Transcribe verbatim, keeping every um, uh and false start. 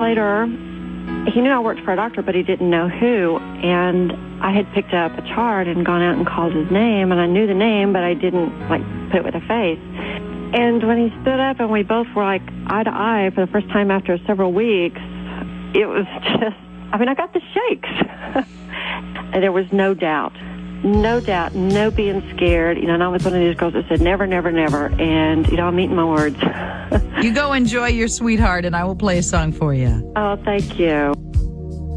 later, he knew I worked for a doctor, but he didn't know who. And I had picked up a chart and gone out and called his name, and I knew the name, but I didn't, like, put it with a face. And when he stood up and we both were, like, eye to eye for the first time after several weeks, it was just, I mean, I got the shakes. And there was no doubt. No doubt, no being scared. You know, and I was one of these girls that said never, never, never. And, you know, I'm eating my words. You go enjoy your sweetheart, and I will play a song for you. Oh, thank you.